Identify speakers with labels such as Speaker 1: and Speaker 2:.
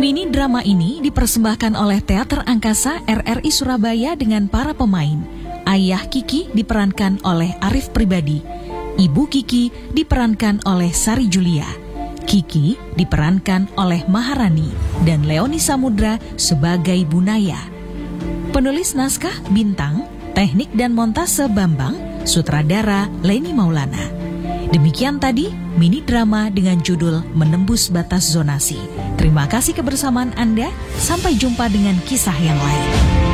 Speaker 1: Mini drama ini dipersembahkan oleh Teater Angkasa RRI Surabaya dengan para pemain. Ayah Kiki diperankan oleh Arif Pribadi, Ibu Kiki diperankan oleh Sari Julia, Kiki diperankan oleh Maharani, dan Leoni Samudra sebagai Bunaya. Penulis naskah Bintang, teknik dan montase Bambang, sutradara Leni Maulana. Demikian tadi mini drama dengan judul Menembus Batas Zonasi. Terima kasih kebersamaan Anda, sampai jumpa dengan kisah yang lain.